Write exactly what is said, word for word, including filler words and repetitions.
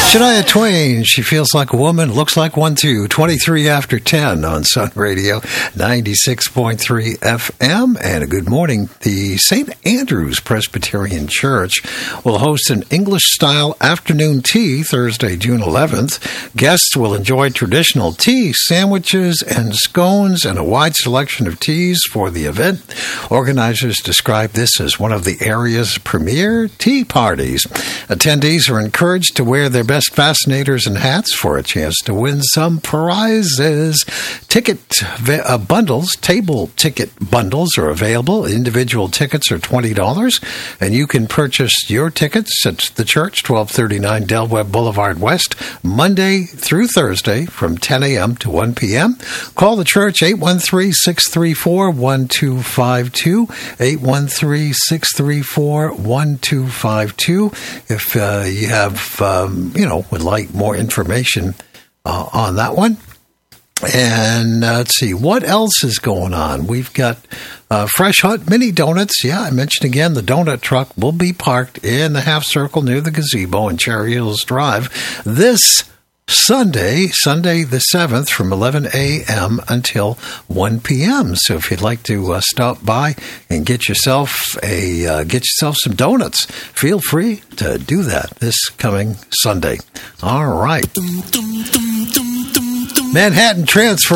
Shania Twain, she feels like a woman, looks like one too. twenty-three after ten on Sun Radio, ninety-six point three F M. And a good morning. The Saint Andrew's Presbyterian Church will host an English-style afternoon tea Thursday, June eleventh. Guests will enjoy traditional tea, sandwiches, and scones, and a wide selection of teas for the event. Organizers describe this as one of the area's premier tea parties. Attendees are encouraged to wear their best fascinators and hats for a chance to win some prizes. Ticket uh, bundles, table ticket bundles are available. Individual tickets are twenty dollars, and you can purchase your tickets at the church, twelve thirty-nine Del Webb Boulevard West, Monday through Thursday from ten a.m. to one p.m. Call the church, eight one three, six three four, one two five two, eight one three, six three four, one two five two. If uh, you have, um, you know, would like more information uh, on that one. And uh, let's see, what else is going on? We've got uh, Fresh Hut Mini Donuts. Yeah, I mentioned again, the donut truck will be parked in the half circle near the gazebo in Cherry Hills Drive this Sunday, Sunday the seventh, from eleven a.m. until one p.m. So if you'd like to uh, stop by and get yourself a uh, get yourself some donuts, feel free to do that this coming Sunday. All right. Manhattan Transfer